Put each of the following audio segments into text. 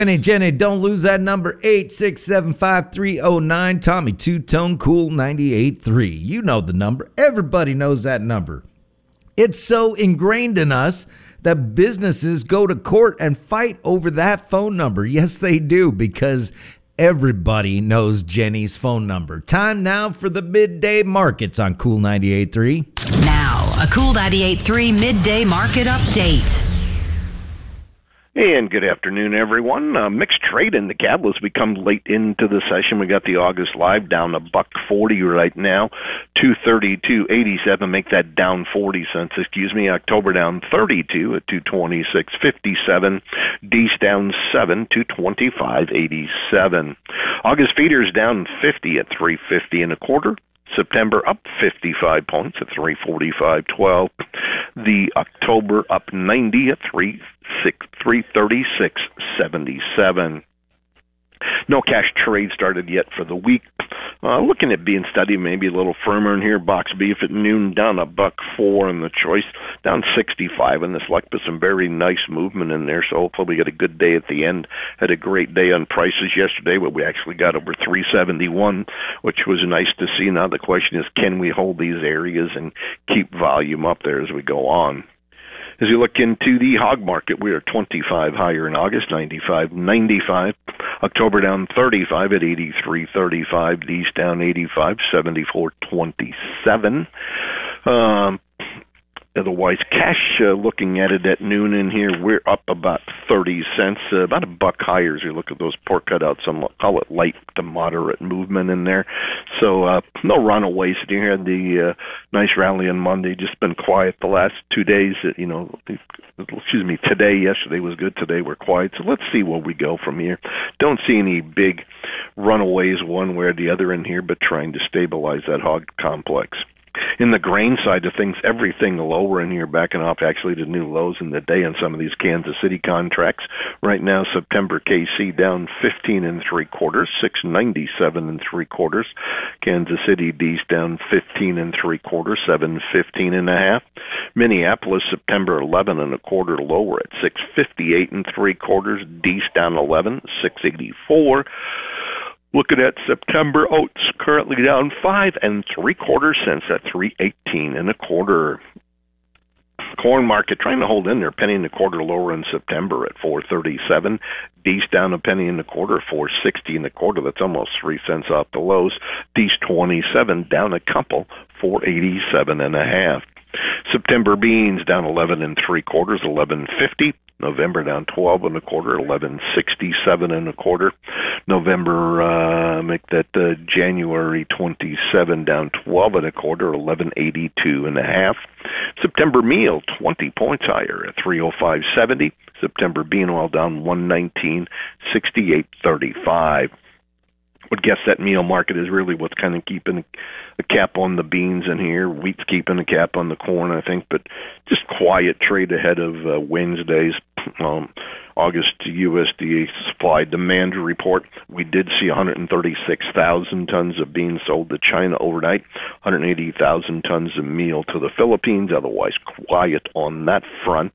Jenny, don't lose that number, 8675309. Tommy Two-Tone Cool 98.3. You know the number. Everybody knows that number. It's so ingrained in us that businesses go to court and fight over that phone number. Yes, they do, because everybody knows Jenny's phone number. Time now for the midday markets on Cool 98.3. Now, a Cool 98.3 midday market update. And good afternoon, everyone. Mixed trade in the catalyst. We come late into the session. We got the August live down $1.40 right now, 232.87. Make that down 40 cents. October down 32 at 226.57. D's down 7, 225.87. August feeders down 50 at 350 and a quarter. September up 55 points at 345.12. The October up 90 at 336.77. No cash trade started yet for the week. Looking at being studied maybe a little firmer in here. Box beef at noon down $1.04 in the choice, down 65 in the select, but some very nice movement in there. So hopefully we get a good day at the end. Had a great day on prices yesterday, but we actually got over 371, which was nice to see. Now the question is, can we hold these areas and keep volume up there as we go on? As you look into the hog market, we are 25 higher in August, 95.95. October down 35 at 83.35. D's down 85, 74.27. Otherwise, cash, looking at it at noon in here, we're up about 30 cents, about $1 higher as you look at those pork cutouts. Some call it light to moderate movement in there. So no runaways. You had the nice rally on Monday, just been quiet the last 2 days. Today, yesterday was good. Today we're quiet. So let's see where we go from here. Don't see any big runaways one way or the other in here, but trying to stabilize that hog complex. In the grain side of things, everything lower in here, backing off actually to new lows in the day on some of these Kansas City contracts. Right now, September KC down 15 3/4, 697 3/4. Kansas City D's down 15 3/4, 715 1/2. Minneapolis September 11 1/4 lower at 658 3/4. D's down 11, 684. Looking at September oats, currently down 5 3/4 cents at 318 1/4. Corn market trying to hold in there, penny and a quarter lower in September at 437. D's down a penny and a quarter, 460 1/4. That's almost 3 cents off the lows. D's 27 down a couple, 487 1/2. September beans down 11 3/4, 1150. November down 12 1/4, 1167 1/4. November, make that January 27 down 12 1/4, 1182 1/2. September meal 20 points higher at 305.70. September bean oil down 119, 68.35. Would guess that meal market is really what's kind of keeping a cap on the beans in here. Wheat's keeping a cap on the corn, I think, but just quiet trade ahead of Wednesday's August USDA supply demand report. We did see 136,000 tons of beans sold to China overnight, 180,000 tons of meal to the Philippines. Otherwise, quiet on that front.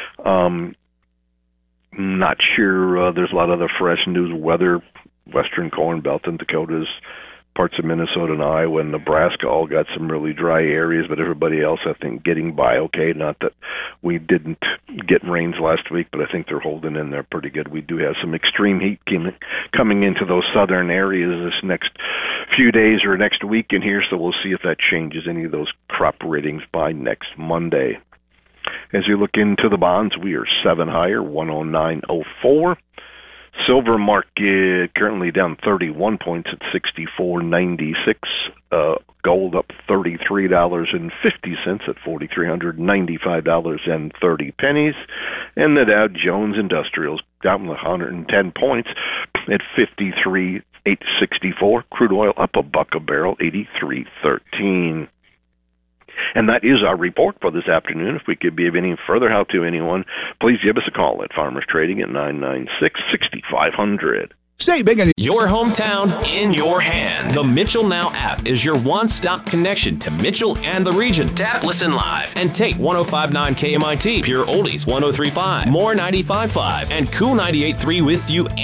Not sure. There's a lot of other fresh news. Weather. Western Corn Belt in Dakotas, parts of Minnesota and Iowa and Nebraska all got some really dry areas, but everybody else, I think, getting by okay. Not that we didn't get rains last week, but I think they're holding in there pretty good. We do have some extreme heat coming into those southern areas this next few days or next week in here, so we'll see if that changes any of those crop ratings by next Monday. As you look into the bonds, we are 7 higher, 109.04. Silver market currently down 31 points at 64.96. Gold up $33.50 at $4,395.30. And the Dow Jones Industrials down 110 points at 53,864. Crude oil up $1 a barrel, 83.13. And that is our report for this afternoon. If we could be of any further help to anyone, please give us a call at Farmers Trading at 996-6500. Saving and Your hometown in your hand. The Mitchell Now app is your one-stop connection to Mitchell and the region. Tap Listen Live and take 105.9 KMIT, Pure Oldies 103.5, More 95.5, and Cool 98.3 with you